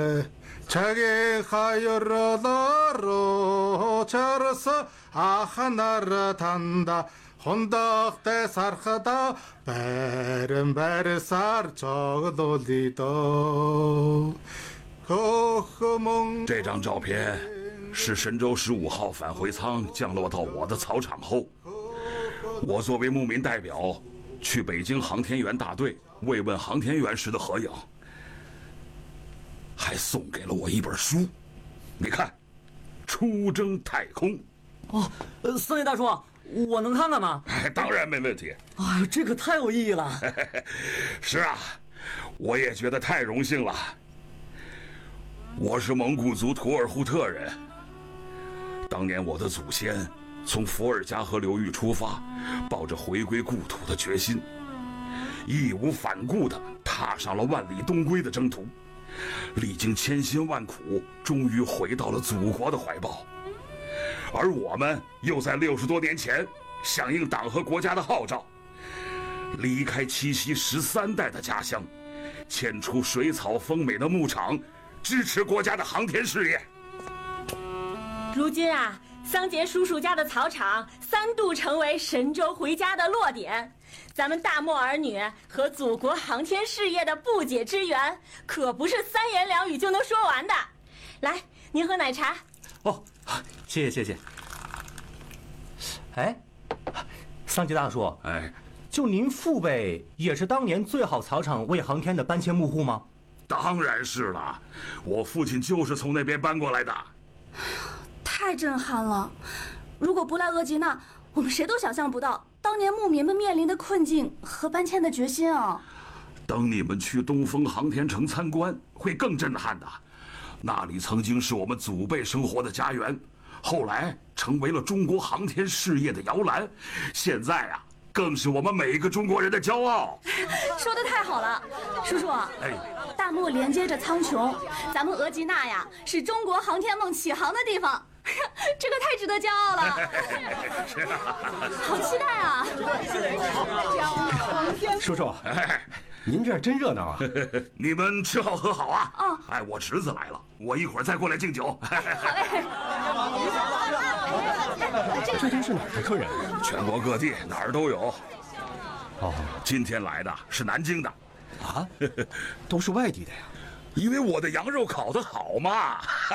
자기 하여러다로 저러서 아하나를 단다 혼덕대 sarhada beren ber sar 저도리도 这张照片是神舟15号返回舱降落到我的草场后，我作为牧民代表去北京航天员大队慰问航天员时的合影，还送给了我一本书。你看，《出征太空》。 哦，桑叶大叔，我能看看吗？ 当然没问题。 哎呦，这可太有意义了。 是啊，我也觉得太荣幸了。我是蒙古族图尔扈特人。当年我的祖先从伏尔加河流域出发，抱着回归故土的决心，义无反顾地踏上了万里东归的征途，历经千辛万苦，终于回到了祖国的怀抱。而我们又在60多年前响应党和国家的号召，离开栖息13代的家乡，迁出水草丰美的牧场，支持国家的航天事业。 如今啊，桑杰叔叔家的草场3度成为神舟回家的落点，咱们大漠儿女和祖国航天事业的不解之缘，可不是3言2语就能说完的。来，您喝奶茶。 哦，谢谢谢谢。哎，桑杰大叔，就您父辈也是当年最好草场为航天的搬迁牧户吗？ 当然是了，我父亲就是从那边搬过来的。 太震撼了！如果不来额济纳，我们谁都想象不到当年牧民们面临的困境和搬迁的决心啊！ 等你们去东风航天城参观，会更震撼的。那里曾经是我们祖辈生活的家园，后来成为了中国航天事业的摇篮，现在啊，更是我们每一个中国人的骄傲。 说得太好了，叔叔。大漠连接着苍穹，咱们额济纳呀，是中国航天梦起航的地方。这个太值得骄傲了，好期待啊！ 叔叔，您这儿真热闹啊！ 你们吃好喝好啊！我侄子来了，我一会儿再过来敬酒。 好嘞。 这都是哪儿的客人？ 全国各地哪儿都有。 哦， 今天来的是南京的。 啊，都是外地的呀。 因为我的羊肉烤得好嘛。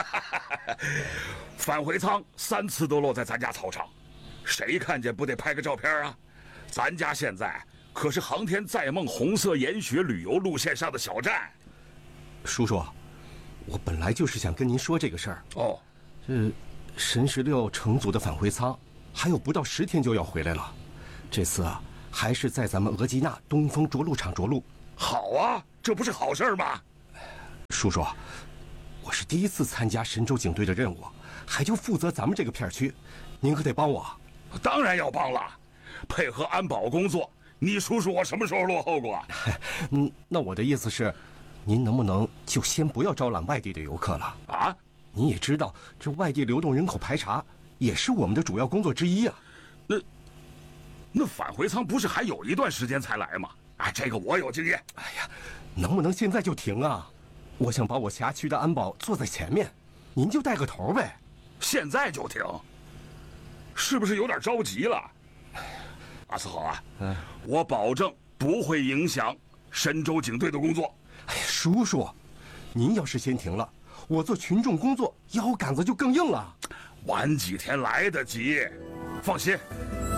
返回舱3次都落在咱家草场，谁看见不得拍个照片啊？咱家现在可是航天载梦红色研学旅游路线上的小站。 叔叔，我本来就是想跟您说这个事儿。 哦， 这神16乘组的返回舱还有不到10天就要回来了，这次啊还是在咱们额济纳东风着陆场着陆。 好啊，这不是好事吗？ 叔叔，我是第一次参加神舟警队的任务，还就负责咱们这个片区，您可得帮我。 当然要帮了，配合安保工作，你叔叔我什么时候落后过？ 那我的意思是，您能不能就先不要招揽外地的游客了啊？ 你也知道，这外地流动人口排查也是我们的主要工作之一啊。 那返回舱不是还有一段时间才来吗？这个我有经验。 哎呀，能不能现在就停啊？我想把我辖区的安保做在前面，您就带个头呗。 现在就停，是不是有点着急了？阿四好啊，我保证不会影响神舟警队的工作。 哎呀，叔叔，您要是先停了，我做群众工作腰杆子就更硬了。 晚几天来得及，放心，